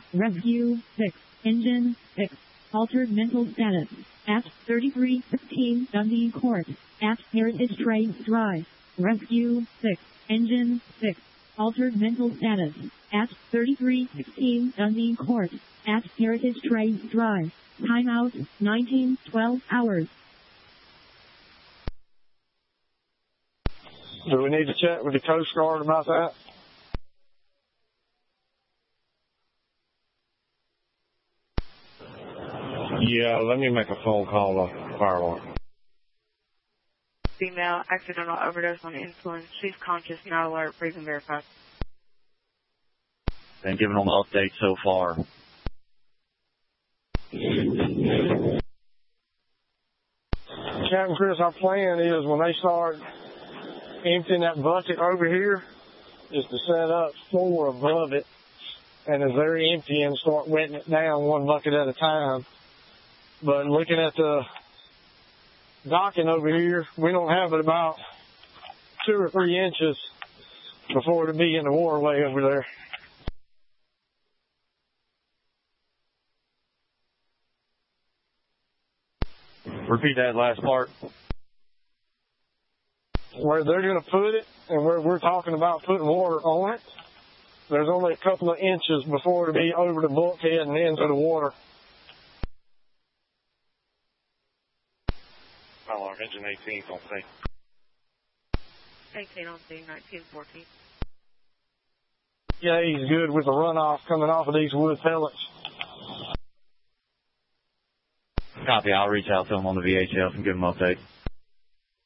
Rescue 6. Engine 6. Altered mental status. At 3315 Dundee Court. At Heritage Train Drive. Rescue 6. Engine 6. Altered mental status. At 3316 Dundee Court. At Heritage Train Drive. Timeout 1912 hours. Do we need to check with the Coast Guard about that? Yeah, let me make a phone call to fire alarm. Female, accidental overdose on insulin. She's conscious, not alert, breathing verified. Been giving them an update so far. Captain Chris, our plan is when they start emptying that bucket over here, is to set up 4 above it, and as they're emptying, start wetting it down 1 bucket at a time. But looking at the docking over here, we don't have it about 2 or 3 inches before it'll be in the waterway over there. Repeat that last part. Where they're going to put it and where we're talking about putting water on it, there's only a couple of inches before it'll be over the bulkhead and into the water. Alarm, engine 18 on scene. 18 on scene, 1914. Yeah, he's good with the runoff coming off of these wood pellets. Copy, I'll reach out to him on the VHF and give him an update.